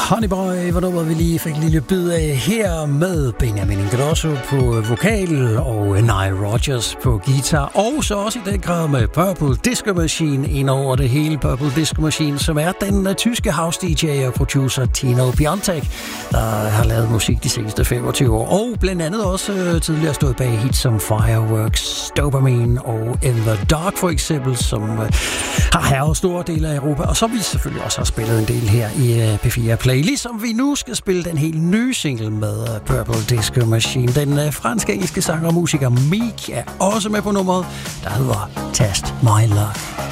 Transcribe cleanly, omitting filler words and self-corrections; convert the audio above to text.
Honeyboy var nummeret, vi lige fik en lille bid af her med Benjamin Ingrosso på vokal og Nile Rodgers på guitar, og så også i den grad med Purple Disco Machine ind over det hele. Purple Disco Machine, som er den tyske house-DJ og producer Tino Piontek, der har lavet musik de seneste 25 år, og blandt andet også tidligere stået bag hits som Fireworks, Dopamine og In the Dark for eksempel, som har hærget store dele af Europa, og som vi selvfølgelig også har spillet en del her i P4 Play. Ligesom vi nu skal spille den helt nye single med Purple Disco Machine. Den fransk-engelske sanger og musiker Meek er også med på nummeret, der hedder Test My Luck.